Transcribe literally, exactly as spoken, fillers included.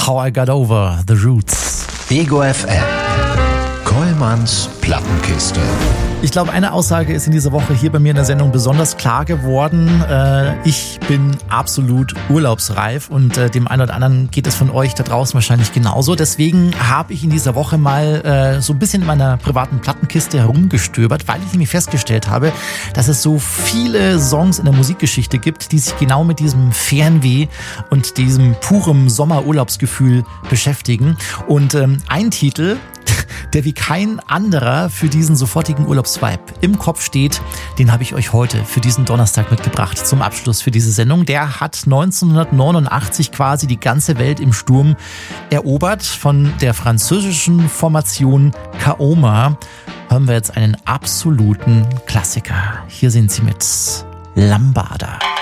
How I Got Over the Roots. Ego F M. Kollmanns Plattenkiste. Ich glaube, eine Aussage ist in dieser Woche hier bei mir in der Sendung besonders klar geworden. Ich bin absolut urlaubsreif und dem einen oder anderen geht es von euch da draußen wahrscheinlich genauso. Deswegen habe ich in dieser Woche mal so ein bisschen in meiner privaten Plattenkiste herumgestöbert, weil ich nämlich festgestellt habe, dass es so viele Songs in der Musikgeschichte gibt, die sich genau mit diesem Fernweh und diesem purem Sommerurlaubsgefühl beschäftigen. Und ein Titel, der wie kein anderer für diesen sofortigen Urlaubsvibe im Kopf steht, den habe ich euch heute für diesen Donnerstag mitgebracht zum Abschluss für diese Sendung. Der hat neunzehnhundertneunundachtzig quasi die ganze Welt im Sturm erobert. Von der französischen Formation Kaoma hören wir jetzt einen absoluten Klassiker. Hier sind sie mit Lambada.